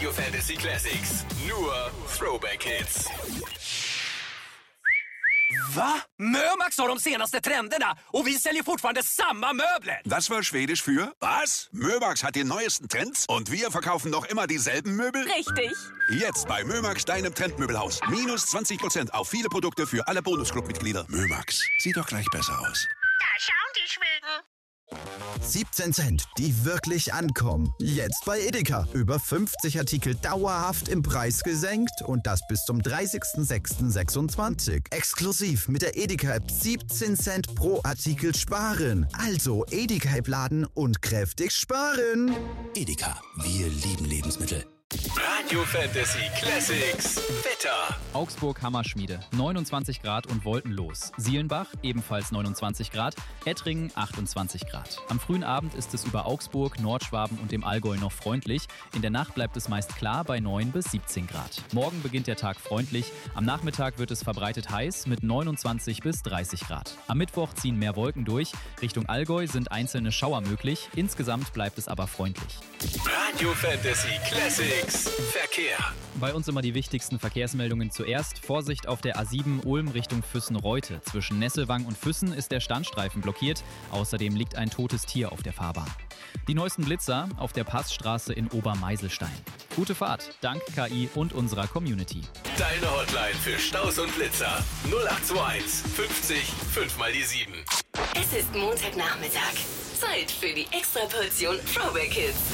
Radio Fantasy Classics. Nur Throwback Hits. Va? Mömax har de senaste trenderna och vi säljer fortfarande samma möbler. Das war Schwedisch für was? Mömax hat die neuesten Trends und wir verkaufen noch immer dieselben Möbel? Richtig. Jetzt bei Mömax, deinem Trendmöbelhaus. Minus 20% auf viele Produkte für alle Bonusclub-Mitglieder. Mömax, sieht doch gleich besser aus. Da schauen die Schweden. 17 Cent, die wirklich ankommen. Jetzt bei Edeka. Über 50 Artikel dauerhaft im Preis gesenkt und das bis zum 30.06.26. Exklusiv mit der Edeka-App 17 Cent pro Artikel sparen. Also Edeka-App laden und kräftig sparen. Edeka, wir lieben Lebensmittel. Radio Fantasy Classics. Wetter. Augsburg Hammerschmiede, 29 Grad und wolkenlos. Sielenbach, ebenfalls 29 Grad. Ettringen, 28 Grad. Am frühen Abend ist es über Augsburg, Nordschwaben und dem Allgäu noch freundlich. In der Nacht bleibt es meist klar bei 9 bis 17 Grad. Morgen beginnt der Tag freundlich. Am Nachmittag wird es verbreitet heiß mit 29 bis 30 Grad. Am Mittwoch ziehen mehr Wolken durch. Richtung Allgäu sind einzelne Schauer möglich. Insgesamt bleibt es aber freundlich. Radio Fantasy Classics. Verkehr. Bei uns immer die wichtigsten Verkehrsmeldungen zuerst. Vorsicht auf der A7 Ulm Richtung Füssen-Reute. Zwischen Nesselwang und Füssen ist der Standstreifen blockiert. Außerdem liegt ein totes Tier auf der Fahrbahn. Die neuesten Blitzer auf der Passstraße in Obermeiselstein. Gute Fahrt, dank KI und unserer Community. Deine Hotline für Staus und Blitzer. 0821 50 5 mal die 7. Es ist Montagnachmittag. Zeit für die Extraportion Throwback Hits.